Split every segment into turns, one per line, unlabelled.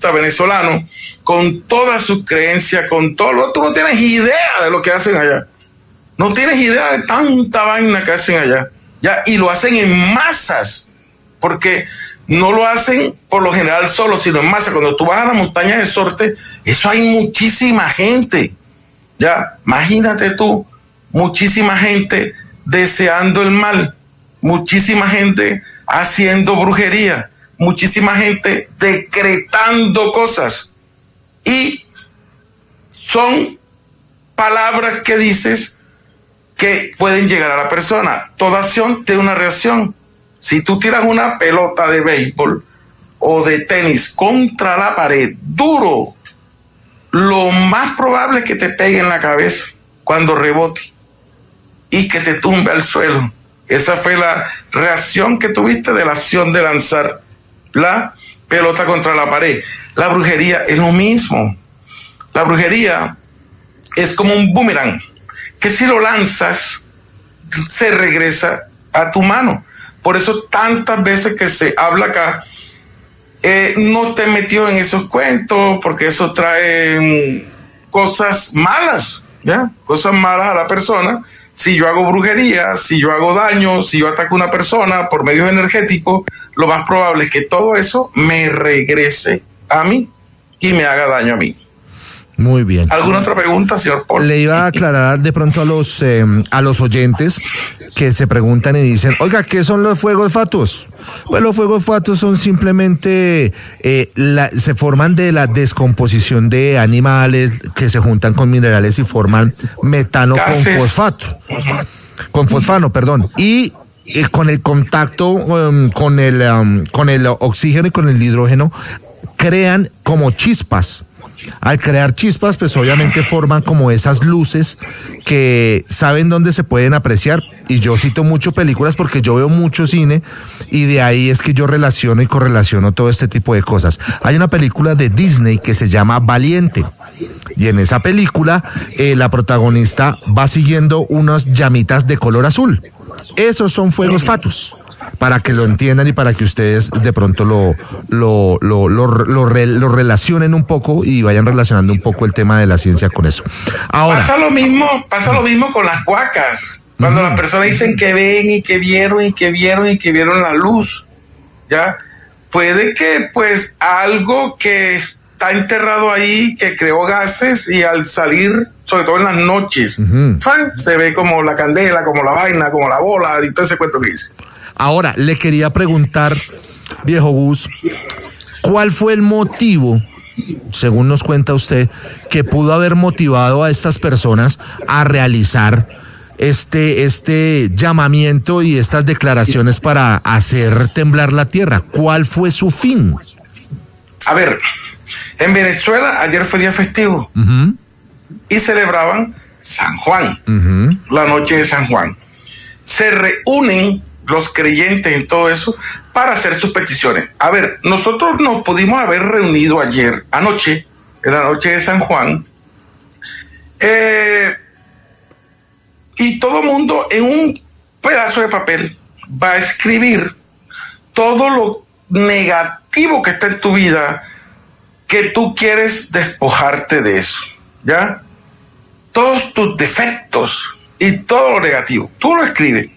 artista venezolano, con todas sus creencias, con todo, tú no tienes idea de lo que hacen allá. No tienes idea de tanta vaina que hacen allá. Ya, y lo hacen en masas, porque no lo hacen por lo general solo, sino en masa. Cuando tú vas a la montaña de Sorte, eso hay muchísima gente. Ya, imagínate tú, muchísima gente deseando el mal, muchísima gente haciendo brujería, muchísima gente decretando cosas. Y son palabras que dices que pueden llegar a la persona. Toda acción tiene una reacción. Si tú tiras una pelota de béisbol o de tenis contra la pared duro, lo más probable es que te pegue en la cabeza cuando rebote y que te tumbe al suelo. Esa fue la reacción que tuviste de la acción de lanzar la pelota contra la pared. La brujería es lo mismo. La brujería es como un boomerang, que si lo lanzas, se regresa a tu mano. Por eso tantas veces que se habla acá, no te metió en esos cuentos, porque eso trae cosas malas, ¿ya? Cosas malas a la persona. Si yo hago brujería, si yo hago daño, si yo ataco a una persona por medios energéticos, lo más probable es que todo eso me regrese a mí y me haga daño a mí.
Muy bien.
¿Alguna otra pregunta, señor Paul?
Le iba a aclarar de pronto a los oyentes que se preguntan y dicen, oiga, ¿qué son los fuegos fatuos? Pues los fuegos fatuos son simplemente, se forman de la descomposición de animales que se juntan con minerales y forman metano con fosfato. Con fosfano, perdón. Y con el contacto con el oxígeno y con el hidrógeno, crean como chispas. Al crear chispas, pues obviamente forman como esas luces que saben dónde se pueden apreciar. Y yo cito mucho películas porque yo veo mucho cine y de ahí es que yo relaciono y correlaciono todo este tipo de cosas. Hay una película de Disney que se llama Valiente. Y en esa película la protagonista va siguiendo unas llamitas de color azul. Esos son fuegos fatuos, para que lo entiendan y para que ustedes de pronto lo relacionen un poco y vayan relacionando un poco el tema de la ciencia con eso. Ahora,
pasa lo mismo con las huacas. Cuando las personas dicen que ven y que vieron y que vieron y que vieron la luz, ¿ya? Puede que pues algo que está enterrado ahí, que creó gases y al salir, sobre todo en las noches, se ve como la candela, como la vaina, como la bola y todo ese cuento que dice.
Ahora, le quería preguntar, viejo Gus, ¿cuál fue el motivo, según nos cuenta usted, que pudo haber motivado a estas personas a realizar este llamamiento y estas declaraciones para hacer temblar la tierra? ¿Cuál fue su fin?
A ver, en Venezuela ayer fue día festivo y celebraban San Juan, la noche de San Juan. Se reúnen los creyentes en todo eso para hacer sus peticiones. A ver, nosotros nos pudimos haber reunido anoche, en la noche de San Juan, y todo mundo en un pedazo de papel va a escribir todo lo negativo que está en tu vida, que tú quieres despojarte de eso, ¿ya? Todos tus defectos y todo lo negativo, tú lo escribes.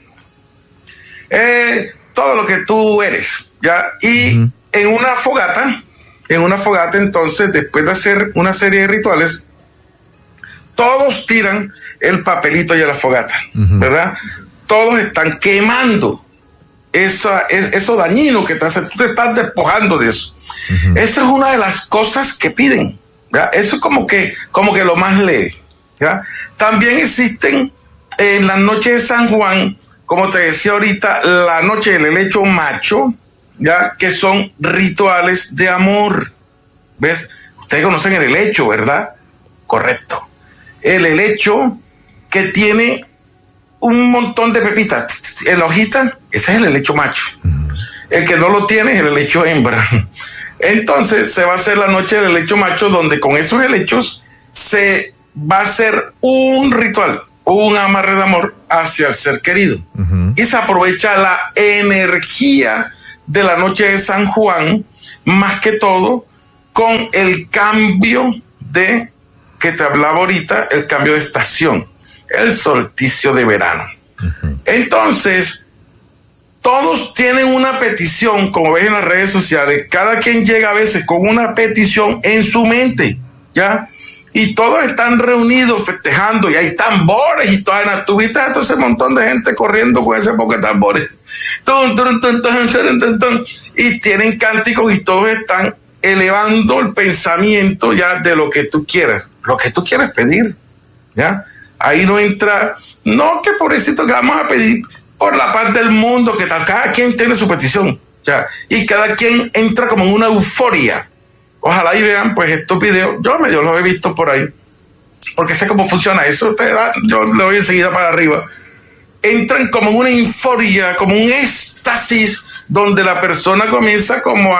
Todo lo que tú eres, ¿ya? Y en una fogata, entonces, después de hacer una serie de rituales, todos tiran el papelito y a la fogata, ¿verdad? Todos están quemando eso dañino que te hace, tú te estás despojando de eso. Esa es una de las cosas que piden, ¿ya? Eso es como que lo más leve, ¿ya? También existen en la noche de San Juan, como te decía ahorita, la noche del helecho macho, ya, que son rituales de amor. ¿Ves? Ustedes conocen el helecho, ¿verdad? Correcto. El helecho que tiene un montón de pepitas en la hojita, ese es el helecho macho. El que no lo tiene es el helecho hembra. Entonces se va a hacer la noche del helecho macho, donde con esos helechos se va a hacer un ritual, un amarre de amor hacia el ser querido. Y se aprovecha la energía de la noche de San Juan, más que todo con el cambio que te hablaba ahorita, el cambio de estación, el solsticio de verano. Entonces, todos tienen una petición, como ves en las redes sociales, cada quien llega a veces con una petición en su mente, ¿ya? Y todos están reunidos festejando, y hay tambores y todas. Tuviste a todo ese montón de gente corriendo con ese poco de tambores. Y tienen cánticos y todos están elevando el pensamiento ya de lo que tú quieras pedir, ¿ya? Ahí no entra, no, que pobrecito que vamos a pedir por la paz del mundo, que tal, cada quien tiene su petición, ¿ya? Y cada quien entra como en una euforia. Ojalá y vean pues estos videos, yo medio los he visto por ahí, porque sé cómo funciona eso, yo le doy enseguida para arriba. Entran como en una euforia, como un éxtasis, donde la persona comienza como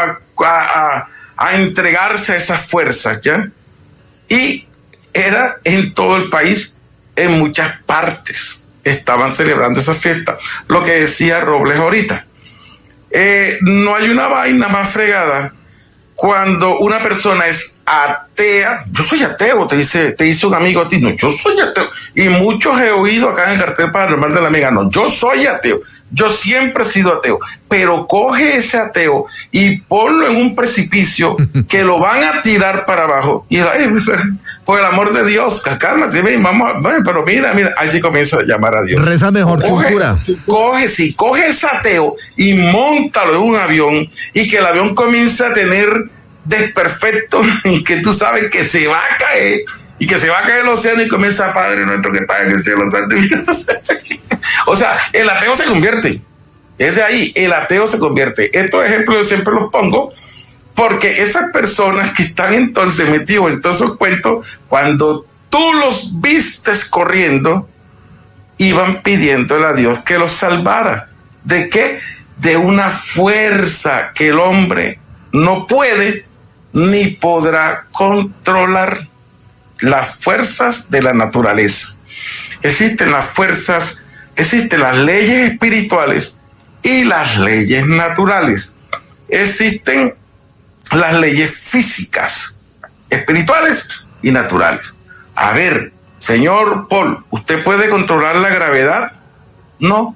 a entregarse a esas fuerzas, ¿ya? Y era en todo el país, en muchas partes estaban celebrando esa fiesta. Lo que decía Robles ahorita, no hay una vaina más fregada cuando una persona es atea. Yo soy ateo, te dice un amigo a ti. No, yo soy ateo. Y muchos he oído acá en el cartel paranormal de la amiga. No, yo soy ateo. Yo siempre he sido ateo. Pero coge ese ateo y ponlo en un precipicio que lo van a tirar para abajo. Y por el amor de Dios, cálmate, ven, vamos, bueno, pero mira, ahí sí comienza a llamar a Dios.
Reza mejor tu cura.
Coge ese ateo y móntalo en un avión, y que el avión comience a tener desperfectos, y que tú sabes que se va a caer, y que se va a caer el océano, y comienza: Padre nuestro que estás en el cielo, santificado. O sea, el ateo se convierte. Es de ahí, el ateo se convierte. Estos ejemplos yo siempre los pongo porque esas personas que están entonces metidos en todos esos cuentos, cuando tú los vistes corriendo, iban pidiéndole a Dios que los salvara. ¿De qué? De una fuerza que el hombre no puede ni podrá controlar. Las fuerzas de la naturaleza. Existen las fuerzas, existen las leyes espirituales y las leyes naturales. Existen las leyes físicas, espirituales y naturales. A ver, señor Paul, ¿usted puede controlar la gravedad? No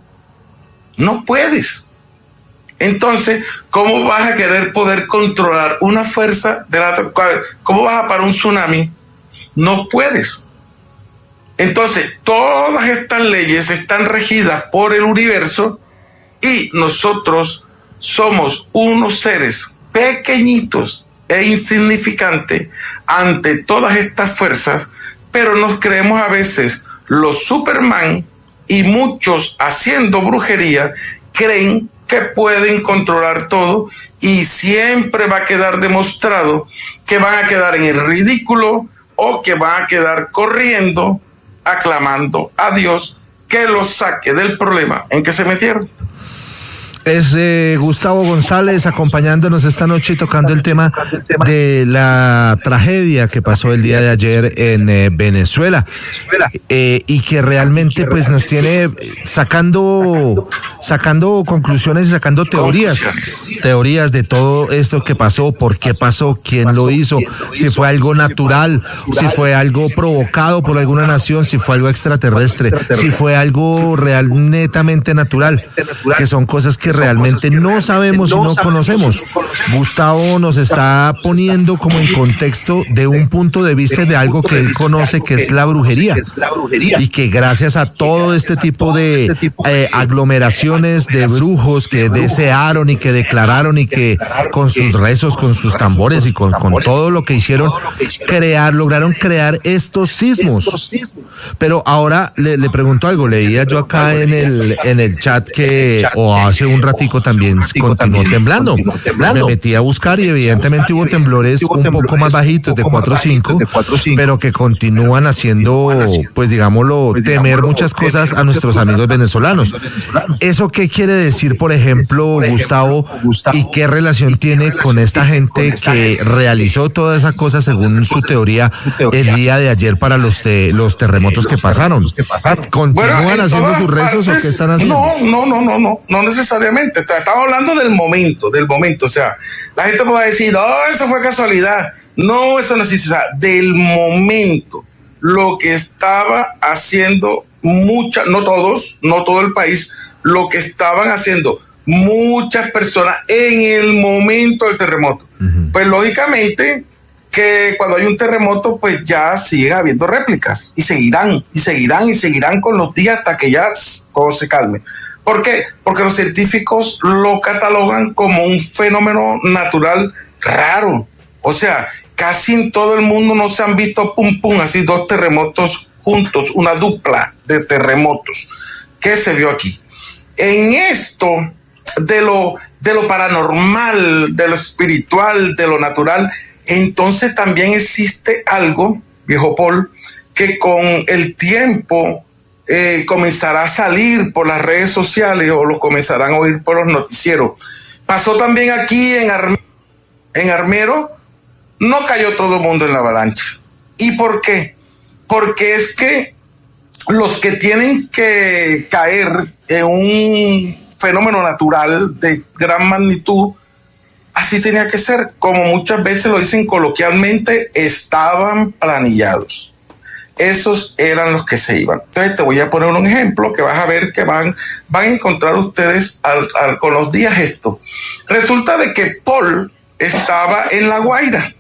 puedes. Entonces, ¿cómo vas a querer poder controlar una fuerza de la... ¿Cómo vas a parar un tsunami? No puedes. Entonces, todas estas leyes están regidas por el universo, y nosotros somos unos seres pequeñitos e insignificantes ante todas estas fuerzas, pero nos creemos a veces los Superman, y muchos, haciendo brujería, creen que pueden controlar todo, y siempre va a quedar demostrado que van a quedar en el ridículo, o que van a quedar corriendo, aclamando a Dios que los saque del problema en que se metieron.
Es Gustavo González acompañándonos esta noche y tocando el tema de la tragedia que pasó el día de ayer en Venezuela, y que realmente pues nos tiene sacando conclusiones y sacando teorías de todo esto que pasó, por qué pasó, quién lo hizo, si fue algo natural, si fue algo provocado por alguna nación, si fue algo extraterrestre, si fue algo netamente natural, que son cosas que realmente no sabemos y no conocemos. Gustavo nos está poniendo como en contexto de un punto de vista de algo que él conoce, que es la brujería, y que gracias a todo este tipo de aglomeraciones de brujos que desearon y que declararon, y que con sus rezos, con sus tambores y con todo lo que hicieron, lograron crear estos sismos. Pero ahora le pregunto algo, leía yo acá en el chat que hace un ratico también continuó temblando. Me metí a buscar y evidentemente hubo temblores un poco más bajitos, de 4 o 5, pero que continúan haciendo, pues digámoslo, temer muchas cosas a nuestros amigos venezolanos. ¿Eso qué quiere decir, por ejemplo, Gustavo, y qué relación tiene con esta gente que realizó toda esa cosa según su teoría el día de ayer para los terremotos que pasaron? ¿Continúan haciendo sus rezos o qué están haciendo?
No necesariamente. Estamos hablando del momento. O sea, la gente puede decir, eso fue casualidad. No, eso no existe. O sea, del momento, lo que estaba haciendo no todos, no todo el país, lo que estaban haciendo muchas personas en el momento del terremoto. Pues lógicamente que cuando hay un terremoto, pues ya siguen habiendo réplicas y seguirán con los días hasta que ya todo se calme. ¿Por qué? Porque los científicos lo catalogan como un fenómeno natural raro. O sea, casi en todo el mundo no se han visto así dos terremotos juntos, una dupla de terremotos. ¿Qué se vio aquí? En esto de lo paranormal, de lo espiritual, de lo natural, entonces también existe algo, viejo Paul, que con el tiempo comenzará a salir por las redes sociales o lo comenzarán a oír por los noticieros. Pasó también aquí en Armero, no cayó todo el mundo en la avalancha. ¿Y por qué? Porque es que los que tienen que caer en un fenómeno natural de gran magnitud, así tenía que ser, como muchas veces lo dicen coloquialmente, estaban planillados. Esos eran los que se iban. Entonces te voy a poner un ejemplo que vas a ver que van a encontrar ustedes con los días esto. Resulta de que Paul estaba en La Guaira.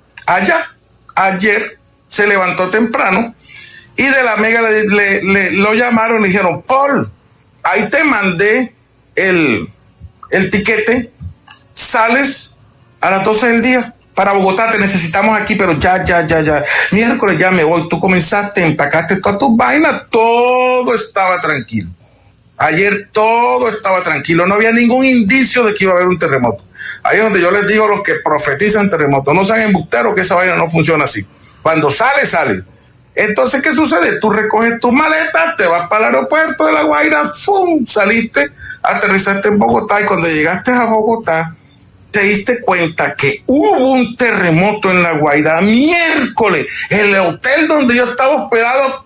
Ayer se levantó temprano y de la Mega lo llamaron y le dijeron: Paul, ahí te mandé el tiquete, sales a las 12 del día para Bogotá, te necesitamos aquí, pero ya, miércoles ya me voy. Tú comenzaste, empacaste todas tus vainas, todo estaba tranquilo. Ayer todo estaba tranquilo, no había ningún indicio de que iba a haber un terremoto. Ahí es donde yo les digo a los que profetizan terremotos, no sean embusteros, que esa vaina no funciona así. Cuando sale. Entonces, ¿qué sucede? Tú recoges tus maletas, te vas para el aeropuerto de La Guaira, ¡fum!, saliste, aterrizaste en Bogotá, y cuando llegaste a Bogotá, te diste cuenta que hubo un terremoto en La Guaira, miércoles, el hotel donde yo estaba hospedado,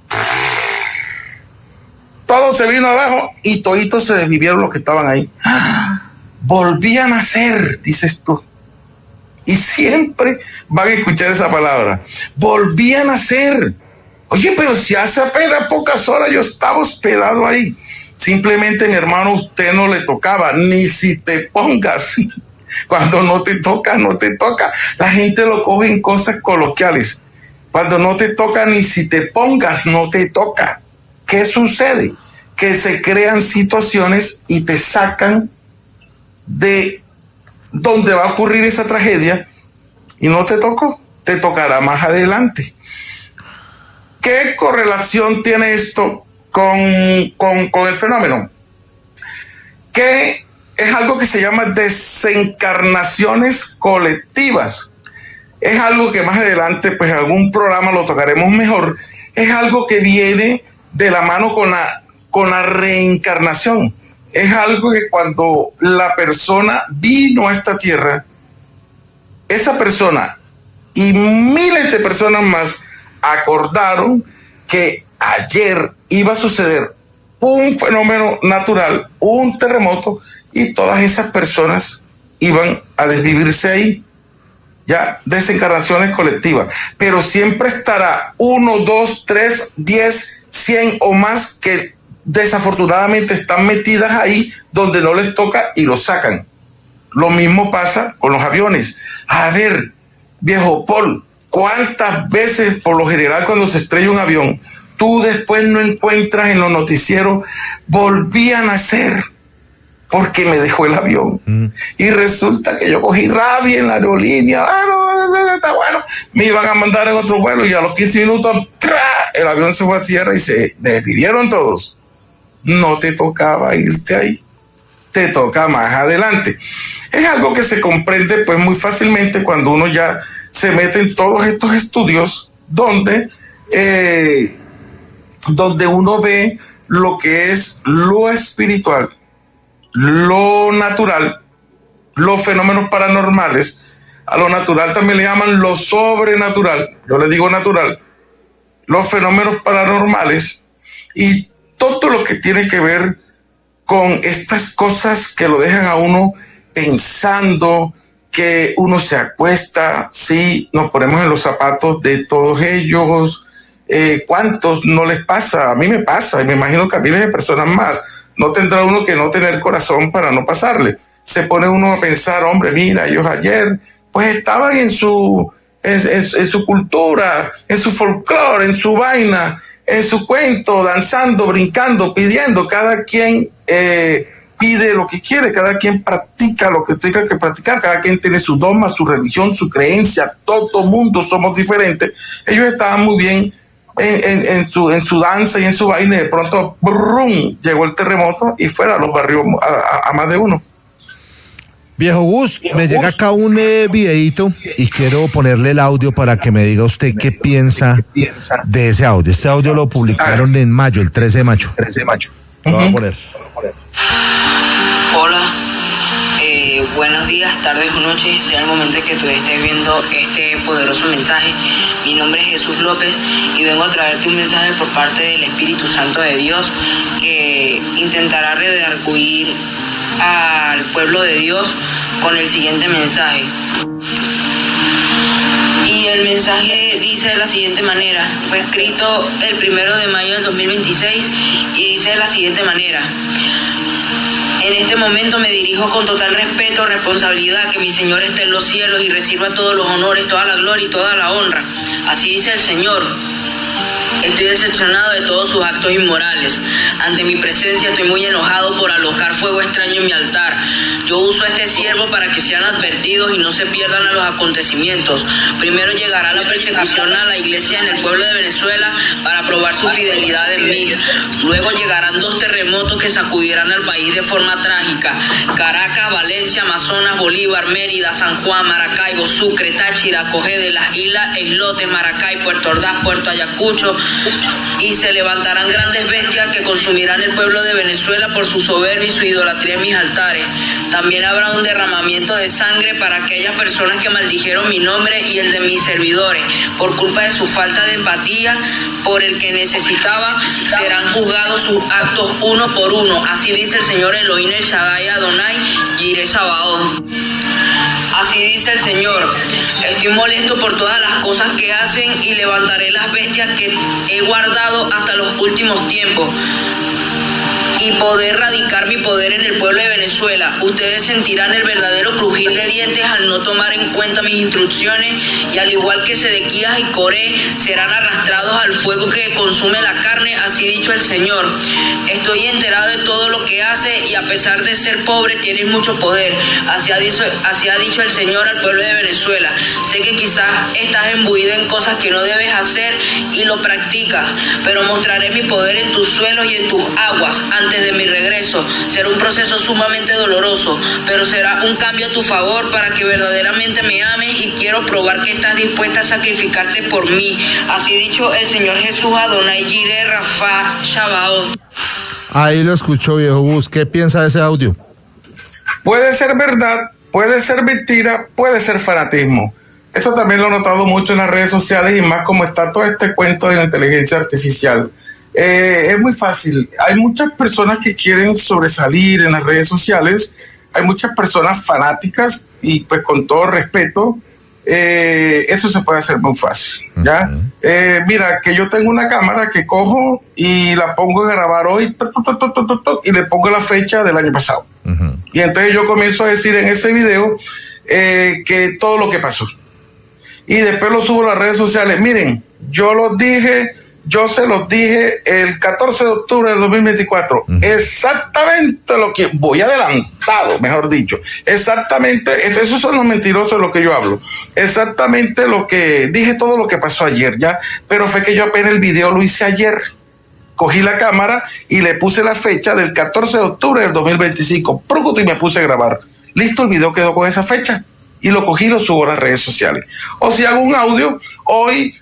todo se vino abajo y toditos se desvivieron los que estaban ahí. Volvían a ser, dices tú. Y siempre van a escuchar esa palabra. Volvían a ser. Oye, pero si hace apenas pocas horas yo estaba hospedado ahí. Simplemente, mi hermano, usted no le tocaba, ni si te pongas. Cuando no te toca, no te toca. La gente lo coge en cosas coloquiales. Cuando no te toca, ni si te pongas, no te toca. ¿Qué sucede? Que se crean situaciones y te sacan de donde va a ocurrir esa tragedia y no te tocó, te tocará más adelante. ¿Qué correlación tiene esto con el fenómeno? Que es algo que se llama desencarnaciones colectivas. Es algo que más adelante, pues en algún programa lo tocaremos mejor. Es algo que viene de la mano con la reencarnación. Es algo que cuando la persona vino a esta tierra, esa persona y miles de personas más acordaron que ayer iba a suceder un fenómeno natural, un terremoto, y todas esas personas iban a desvivirse ahí. Ya, desencarnaciones colectivas. Pero siempre estará 1, 2, 3, 10, 100 o más que desafortunadamente están metidas ahí donde no les toca y los sacan. Lo mismo pasa con los aviones. A ver, viejo Paul, ¿cuántas veces por lo general cuando se estrella un avión, tú después no encuentras en los noticieros, volví a nacer porque me dejó el avión? Y resulta que yo cogí rabia en la aerolínea, bueno, me iban a mandar en otro vuelo y a los 15 minutos el avión se fue a tierra y se despidieron todos. No te tocaba irte ahí, te toca más adelante. Es algo que se comprende pues muy fácilmente cuando uno ya se mete en todos estos estudios donde uno ve lo que es lo espiritual, lo natural, los fenómenos paranormales. A lo natural también le llaman lo sobrenatural, yo le digo natural, los fenómenos paranormales y todo lo que tiene que ver con estas cosas que lo dejan a uno pensando, que uno se acuesta, sí, nos ponemos en los zapatos de todos ellos. ¿Cuántos no les pasa? A mí me pasa, y me imagino que a miles de personas más. No tendrá uno que no tener corazón para no pasarle. Se pone uno a pensar, hombre, mira, ellos ayer pues estaban en su cultura, en su folclore, en su vaina, en su cuento, danzando, brincando, pidiendo. Cada quien pide lo que quiere, cada quien practica lo que tenga que practicar, cada quien tiene su dogma, su religión, su creencia. Todo mundo somos diferentes. Ellos estaban muy bien en su danza y en su vaina, y de pronto ¡brum!, llegó el terremoto y fuera los barrios a más de uno.
Viejo Gus, me llega acá un videíto y quiero ponerle el audio para que me diga usted qué piensa de ese audio. Este audio lo publicaron en mayo, el 13 de mayo. Lo voy a poner.
Hola, buenos días, tardes o noches, sea el momento en que tú estés viendo este poderoso mensaje. Mi nombre es Jesús López y vengo a traerte un mensaje por parte del Espíritu Santo de Dios que intentará redarguir al pueblo de Dios con el siguiente mensaje. Y el mensaje dice de la siguiente manera: fue escrito el 1 de mayo del 2026 y dice de la siguiente manera: en este momento me dirijo con total respeto, responsabilidad, que mi Señor esté en los cielos y reciba todos los honores, toda la gloria y toda la honra. Así dice el Señor. Estoy decepcionado de todos sus actos inmorales. Ante mi presencia estoy muy enojado por alojar fuego extraño en mi altar. Yo uso a este siervo para que sean advertidos y no se pierdan a los acontecimientos. Primero llegará la persecución a la iglesia en el pueblo de Venezuela para probar su fidelidad en mí. Luego llegarán 2 terremotos que sacudirán al país de forma trágica: Caracas, Valencia, Amazonas, Bolívar, Mérida, San Juan, Maracaibo, Sucre, Táchira, Cogede, las islas Islotes, Maracay, Puerto Ordaz, Puerto Ayacucho. Y se levantarán grandes bestias que consumirán el pueblo de Venezuela por su soberbia y su idolatría en mis altares. También habrá un derramamiento de sangre para aquellas personas que maldijeron mi nombre y el de mis servidores. Por culpa de su falta de empatía por el que necesitaba, serán juzgados sus actos uno por uno. Así dice el Señor Elohim el Shaddai Adonai Jireh Sabaoth. Así dice el Señor: estoy molesto por todas las cosas que hacen y levantaré las bestias que he guardado hasta los últimos tiempos y poder radicar mi poder en el pueblo de Venezuela. Ustedes sentirán el verdadero crujir de dientes al no tomar en cuenta mis instrucciones, y al igual que Sedequías y Coré, serán arrastrados al fuego que consume la carne. Así dicho el Señor. Estoy enterado de todo lo que hace y a pesar de ser pobre tienes mucho poder. Así ha dicho el Señor al pueblo de Venezuela. Sé que quizás estás imbuido en cosas que no debes hacer y lo practicas, pero mostraré mi poder en tus suelos y en tus aguas. Antes de mi regreso será un proceso sumamente doloroso, pero será un cambio a tu favor para que verdaderamente me ames, y quiero probar que estás dispuesta a sacrificarte por mí. Así dicho el Señor Jesús Adonai Jireh Rafa Sabaoth.
Ahí lo escuchó, viejo Gus. ¿Qué piensa de ese audio?
Puede ser verdad, puede ser mentira, puede ser fanatismo. Esto también lo he notado mucho en las redes sociales, y más como está todo este cuento de la inteligencia artificial. Es muy fácil. Hay muchas personas que quieren sobresalir en las redes sociales. Hay muchas personas fanáticas, y pues con todo respeto, eso se puede hacer muy fácil, ¿ya? Mira, que yo tengo una cámara que cojo y la pongo a grabar hoy y le pongo la fecha del año pasado. Y entonces yo comienzo a decir en ese video que todo lo que pasó. Y después lo subo a las redes sociales. Miren, yo se los dije el 14 de octubre del 2024, exactamente lo que voy adelantado, mejor dicho, exactamente, esos son los mentirosos de lo que yo hablo, exactamente lo que dije, todo lo que pasó ayer, ya, pero fue que yo apenas el video lo hice ayer, cogí la cámara y le puse la fecha del 14 de octubre del 2025, y me puse a grabar, listo, el video quedó con esa fecha. Y lo cogí y lo subo a las redes sociales. O si hago un audio, hoy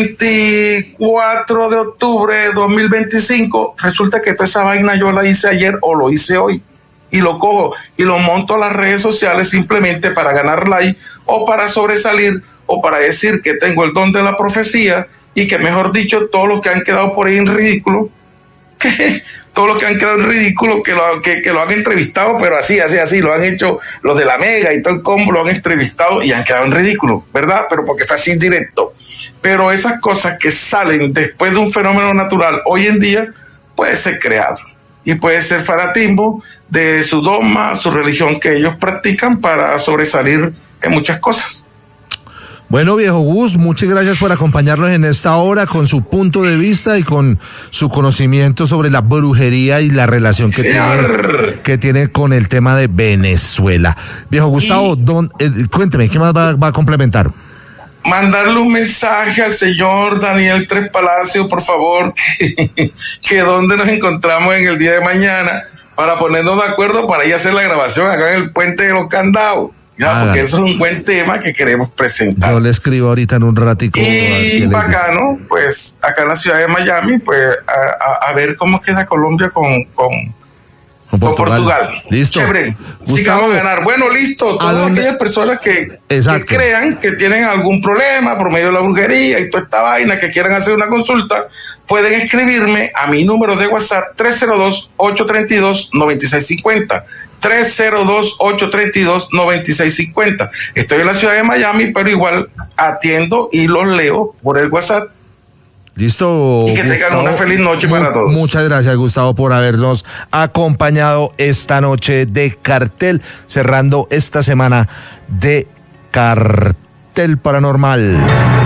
24 de octubre de 2025, resulta que toda esa vaina yo la hice ayer o lo hice hoy. Y lo cojo y lo monto a las redes sociales simplemente para ganar like o para sobresalir o para decir que tengo el don de la profecía y que, mejor dicho, todos los que han quedado por ahí en ridículo, que todos los que han quedado en ridículo, que lo han entrevistado, pero así, lo han hecho los de la Mega y todo el combo, lo han entrevistado y han quedado en ridículo, ¿verdad? Pero porque fue así directo. Pero esas cosas que salen después de un fenómeno natural hoy en día puede ser creado y puede ser fanatismo de su dogma, su religión que ellos practican para sobresalir en muchas cosas.
Bueno, viejo Gus, muchas gracias por acompañarnos en esta hora con su punto de vista y con su conocimiento sobre la brujería y la relación que tiene con el tema de Venezuela. Viejo Gustavo, cuénteme, ¿qué más va a complementar?
Mandarle un mensaje al señor Daniel Tres Palacios, por favor, que donde nos encontramos en el día de mañana para ponernos de acuerdo para ir a hacer la grabación acá en el Puente de los Candados. Porque eso es un buen tema que queremos presentar.
Yo le escribo ahorita en un ratico.
Y bacano, pues acá en la ciudad de Miami, pues a ver cómo queda Colombia con Portugal.
Listo.
Chévere.
Gustavo,
sigamos a ganar. Bueno, listo. Todas aquellas personas que crean que tienen algún problema por medio de la brujería y toda esta vaina, que quieran hacer una consulta, pueden escribirme a mi número de WhatsApp 302-832-9650. 302-832-9650. Estoy en la ciudad de Miami, pero igual atiendo y los leo por el WhatsApp.
Listo.
Y que tengan una feliz noche para todos.
Muchas gracias, Gustavo, por habernos acompañado esta noche de Cartel, cerrando esta semana de Cartel Paranormal.